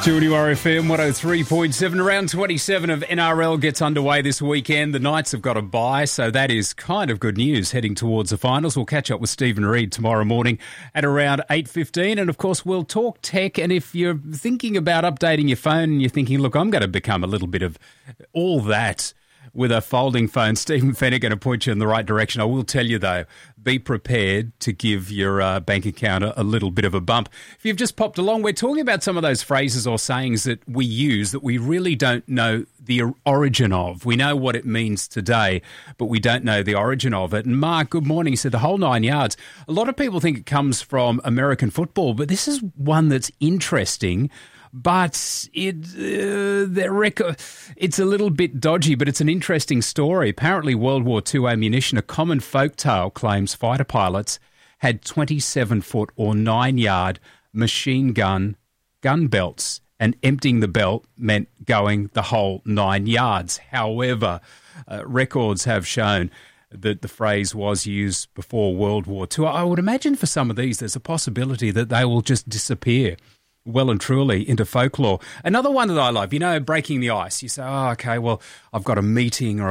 Geordie RFM 103.7. Round 27 of NRL gets underway this weekend. The Knights have got a bye, so that is kind of good news heading towards the finals. We'll catch up with Stephen Reid tomorrow morning at around 8:15. And, of course, we'll talk tech. And if you're thinking about updating your phone and you're thinking, look, I'm going to become a little bit of all that with a folding phone, Stephen Fenner going to point you in the right direction. I will tell you, though, be prepared to give your bank account a little bit of a bump. If you've just popped along, we're talking about some of those phrases or sayings that we use that we really don't know the origin of. We know what it means today, but we don't know the origin of it. And Mark, good morning. He said the whole 9 yards. A lot of people think it comes from American football, but this is one that's interesting. But it's a little bit dodgy, but it's an interesting story. Apparently, World War II ammunition, a common folktale claims fighter pilots had 27-foot or 9-yard machine gun belts, and emptying the belt meant going the whole 9 yards. However, records have shown that the phrase was used before World War II. I would imagine for some of these, there's a possibility that they will just disappear well and truly into folklore. Another one that I love, breaking the ice. You say, oh, okay, well, I've got a meeting or